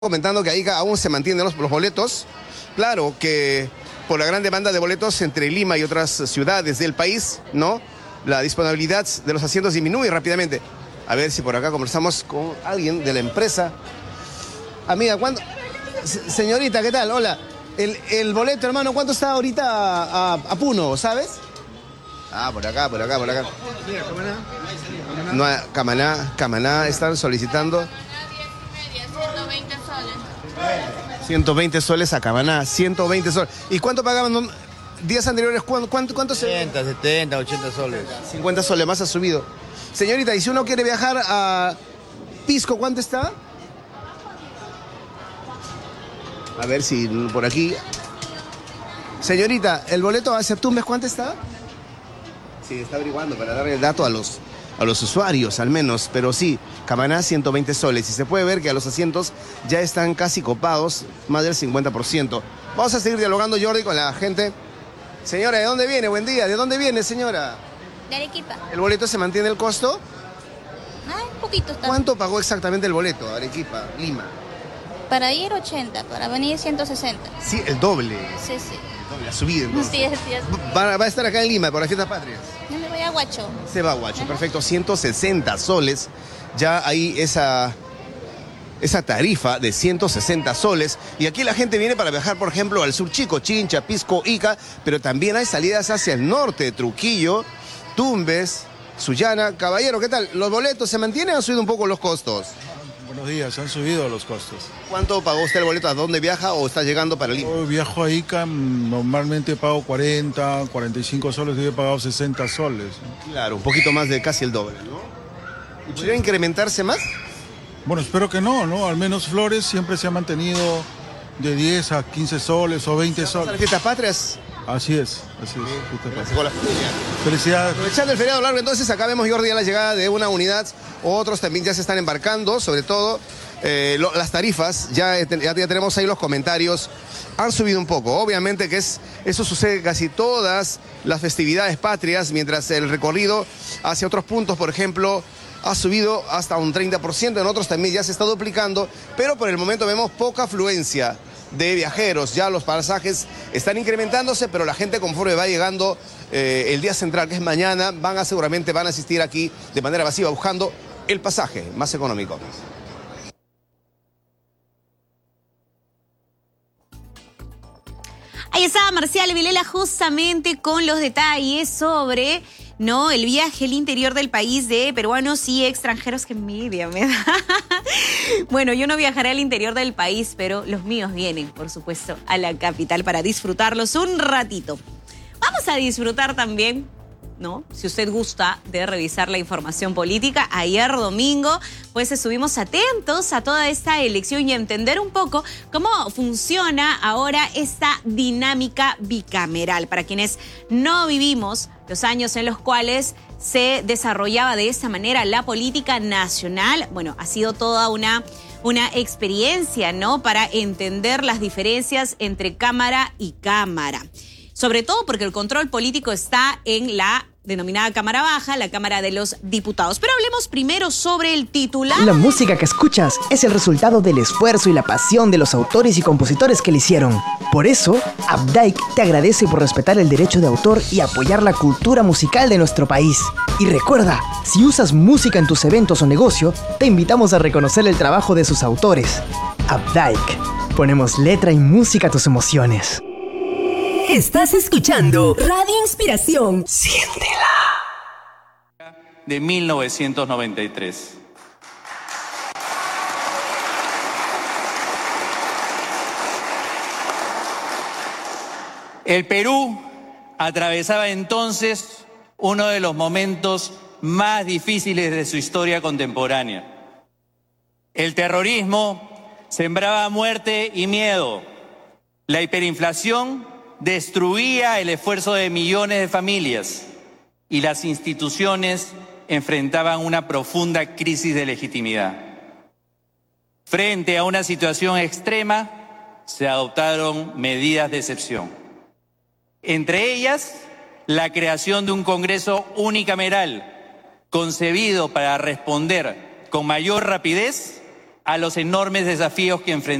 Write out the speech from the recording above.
Comentando que ahí aún se mantienen los boletos. Claro que por la gran demanda de boletos entre Lima y otras ciudades del país, ¿no? La disponibilidad de los asientos disminuye rápidamente. A ver si por acá conversamos con alguien de la empresa. Amiga, ¿cuánto? Señorita, ¿qué tal? Hola. El boleto, hermano, ¿cuánto está ahorita a Puno, sabes? Ah, por acá. Mira, Camaná. No, Camaná están solicitando 120 soles a Camaná, 120 soles. ¿Y cuánto pagaban días anteriores? ¿Cuánto se...? 60, 70, 80 soles. 50 soles, más ha subido. Señorita, ¿y si uno quiere viajar a Pisco, cuánto está? A ver si por aquí... Señorita, ¿el boleto hacia Tumbes cuánto está? Sí, está averiguando para darle el dato a los usuarios al menos, pero sí, Camaná 120 soles y se puede ver que a los asientos ya están casi copados, más del 50%. Vamos a seguir dialogando, Jordi, con la gente. Señora, ¿de dónde viene? Buen día, ¿de dónde viene, señora? De Arequipa. ¿El boleto se mantiene el costo? Un poquito está. ¿Cuánto pagó exactamente el boleto, Arequipa, Lima? Para ir 80, para venir 160. Sí, el doble. Sí. El doble, ha subido entonces. Sí, sí. Va a estar acá en Lima por las fiestas patrias. Yo me voy a Huacho. Se va a Huacho, perfecto, 160 soles. Ya hay esa tarifa de 160 soles. Y aquí la gente viene para viajar, por ejemplo, al sur Chico, Chincha, Pisco, Ica, pero también hay salidas hacia el norte, Trujillo, Tumbes, Sullana. Caballero, ¿qué tal? ¿Los boletos se mantienen o han subido un poco los costos? Buenos días, han subido los costos. ¿Cuánto pagó usted el boleto? ¿A dónde viaja o está llegando para Lima? Yo viajo a Ica, normalmente pago 40, 45 soles, yo he pagado 60 soles. Claro, un poquito más de casi el doble, ¿no? ¿Y podría incrementarse más? Bueno, espero que no, al menos Flores siempre se ha mantenido de 10 a 15 soles o 20 ¿Las soles. fiestas patrias? Así es. Con la familia. Felicidades. Aprovechando el feriado largo, entonces acá vemos, Jordi, ya la llegada de una unidad. Otros también ya se están embarcando, sobre todo las tarifas. Ya tenemos ahí los comentarios. Han subido un poco. Obviamente que eso sucede casi todas las festividades patrias, mientras el recorrido hacia otros puntos, por ejemplo, ha subido hasta un 30%. En otros también ya se está duplicando, pero por el momento vemos poca afluencia de viajeros. Ya los pasajes están incrementándose, pero la gente conforme va llegando el día central, que es mañana, seguramente van a asistir aquí de manera masiva buscando el pasaje más económico. Ahí estaba Marcial Vilela justamente con los detalles sobre el viaje al interior del país de peruanos y extranjeros. Que envidia me da. Bueno, yo no viajaré al interior del país, pero los míos vienen, por supuesto, a la capital para disfrutarlos un ratito. Vamos a disfrutar también, si usted gusta de revisar la información política. Ayer domingo, pues estuvimos atentos a toda esta elección y a entender un poco cómo funciona ahora esta dinámica bicameral. Para quienes no vivimos los años en los cuales se desarrollaba de esta manera la política nacional, bueno, ha sido toda una experiencia, para entender las diferencias entre Cámara y Cámara. Sobre todo porque el control político está en la denominada Cámara Baja, la Cámara de los Diputados. Pero hablemos primero sobre el titular. La música que escuchas es el resultado del esfuerzo y la pasión de los autores y compositores que la hicieron. Por eso, Updike te agradece por respetar el derecho de autor y apoyar la cultura musical de nuestro país. Y recuerda, si usas música en tus eventos o negocio, te invitamos a reconocer el trabajo de sus autores. Updike. Ponemos letra y música a tus emociones. Estás escuchando Radio Inspiración. Siéntela. De 1993. El Perú atravesaba entonces uno de los momentos más difíciles de su historia contemporánea. El terrorismo sembraba muerte y miedo. La hiperinflación destruía el esfuerzo de millones de familias y las instituciones enfrentaban una profunda crisis de legitimidad. Frente a una situación extrema, se adoptaron medidas de excepción. Entre ellas, la creación de un Congreso unicameral, concebido para responder con mayor rapidez a los enormes desafíos que enfrentamos.